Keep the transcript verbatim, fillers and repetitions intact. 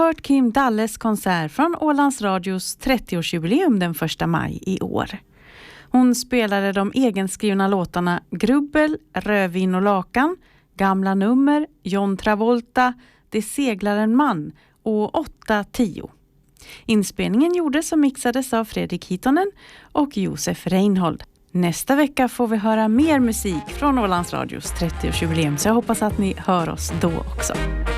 hört Kim Dalles konsert från Ålands Radios trettioårsjubileum den första maj i år. Hon spelade de egenskrivna låtarna Grubbel, Rövin och lakan, Gamla nummer, John Travolta, Det seglar en man och åtta tio. Inspelningen gjordes och mixades av Fredrik Hitonen och Josef Reinhold. Nästa vecka får vi höra mer musik från Ålands Radios trettioårsjubileum, så jag hoppas att ni hör oss då också.